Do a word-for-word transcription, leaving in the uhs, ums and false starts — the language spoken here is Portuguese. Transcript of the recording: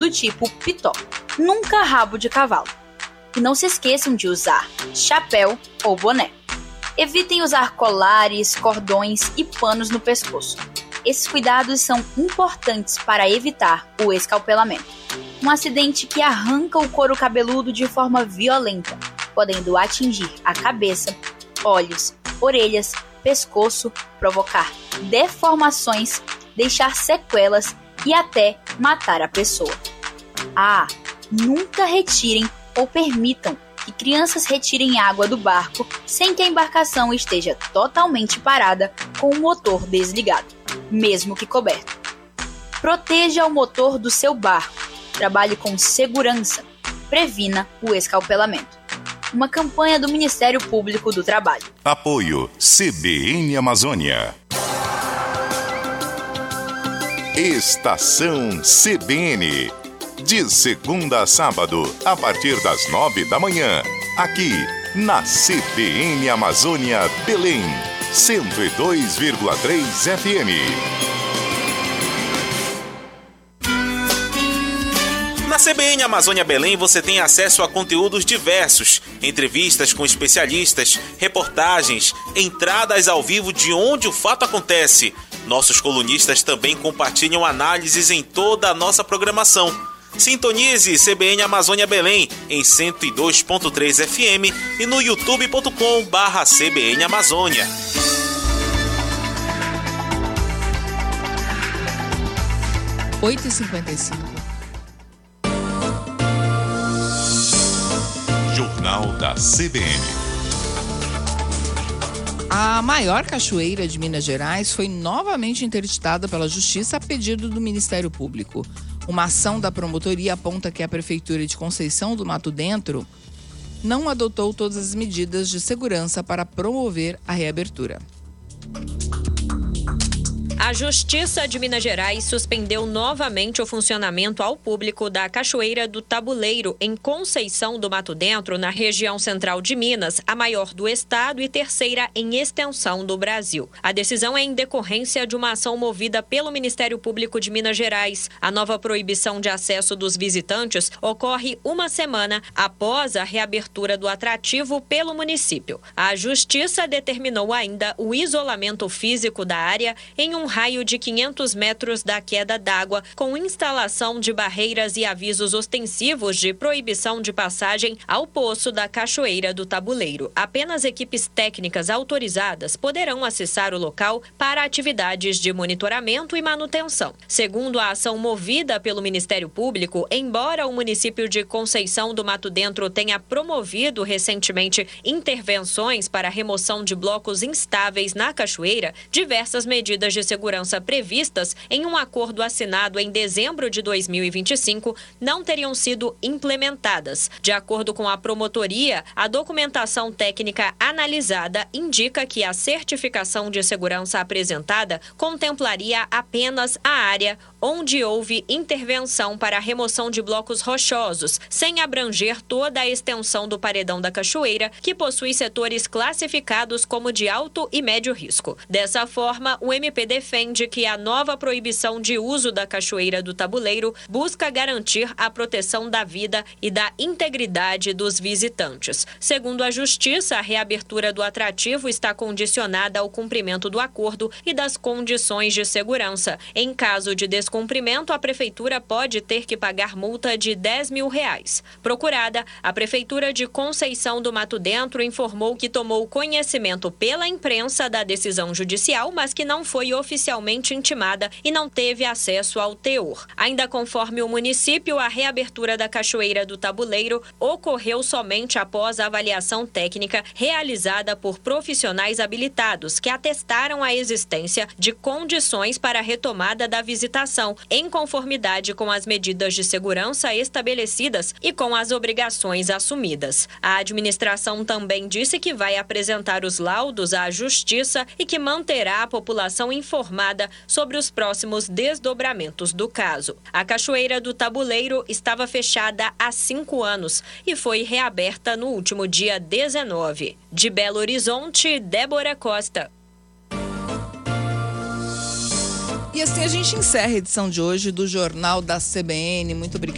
do tipo pitó. Nunca rabo de cavalo. E não se esqueçam de usar chapéu ou boné. Evitem usar colares, cordões e panos no pescoço. Esses cuidados são importantes para evitar o escalpelamento, um acidente que arranca o couro cabeludo de forma violenta, podendo atingir a cabeça, olhos, orelhas, pescoço, provocar deformações, deixar sequelas e até matar a pessoa. Ah, nunca retirem ou permitam que crianças retirem água do barco sem que a embarcação esteja totalmente parada com o motor desligado, mesmo que coberto. Proteja o motor do seu barco, trabalhe com segurança, previna o escalpelamento. Uma campanha do Ministério Público do Trabalho. Apoio C B N Amazônia. Estação C B N. De segunda a sábado, a partir das nove da manhã. Aqui, na C B N Amazônia Belém. cento e dois vírgula três F M. Na C B N Amazônia Belém você tem acesso a conteúdos diversos, entrevistas com especialistas, reportagens, entradas ao vivo de onde o fato acontece. Nossos colunistas também compartilham análises em toda a nossa programação. Sintonize C B N Amazônia Belém em cento e dois ponto três F M e no youtube ponto com barra C B N Amazônia. oito e cinquenta e cinco. Jornal da C B N. A maior cachoeira de Minas Gerais foi novamente interditada pela Justiça a pedido do Ministério Público. Uma ação da promotoria aponta que a Prefeitura de Conceição do Mato Dentro não adotou todas as medidas de segurança para promover a reabertura. A Justiça de Minas Gerais suspendeu novamente o funcionamento ao público da Cachoeira do Tabuleiro, em Conceição do Mato Dentro, na região central de Minas, a maior do estado e terceira em extensão do Brasil. A decisão é em decorrência de uma ação movida pelo Ministério Público de Minas Gerais. A nova proibição de acesso dos visitantes ocorre uma semana após a reabertura do atrativo pelo município. A Justiça determinou ainda o isolamento físico da área em um raio de quinhentos metros da queda d'água, com instalação de barreiras e avisos ostensivos de proibição de passagem ao poço da Cachoeira do Tabuleiro. Apenas equipes técnicas autorizadas poderão acessar o local para atividades de monitoramento e manutenção. Segundo a ação movida pelo Ministério Público, embora o município de Conceição do Mato Dentro tenha promovido recentemente intervenções para a remoção de blocos instáveis na cachoeira, diversas medidas de segurança segurança previstas em um acordo assinado em dezembro de dois mil e vinte e cinco não teriam sido implementadas. De acordo com a promotoria, a documentação técnica analisada indica que a certificação de segurança apresentada contemplaria apenas a área onde houve intervenção para a remoção de blocos rochosos, sem abranger toda a extensão do paredão da cachoeira, que possui setores classificados como de alto e médio risco. Dessa forma, o M P defende que a nova proibição de uso da Cachoeira do Tabuleiro busca garantir a proteção da vida e da integridade dos visitantes. Segundo a Justiça, a reabertura do atrativo está condicionada ao cumprimento do acordo e das condições de segurança. Em caso de descumprimento, a Prefeitura pode ter que pagar multa de dez mil reais. Procurada, a Prefeitura de Conceição do Mato Dentro informou que tomou conhecimento pela imprensa da decisão judicial, mas que não foi oficialmente intimada e não teve acesso ao teor. Ainda conforme o município, a reabertura da Cachoeira do Tabuleiro ocorreu somente após a avaliação técnica realizada por profissionais habilitados que atestaram a existência de condições para a retomada da visitação, em conformidade com as medidas de segurança estabelecidas e com as obrigações assumidas. A administração também disse que vai apresentar os laudos à Justiça e que manterá a população informada sobre os próximos desdobramentos do caso. A Cachoeira do Tabuleiro estava fechada há cinco anos e foi reaberta no último dia dezenove. De Belo Horizonte, Débora Costa. E assim a gente encerra a edição de hoje do Jornal da C B N. Muito obrigada.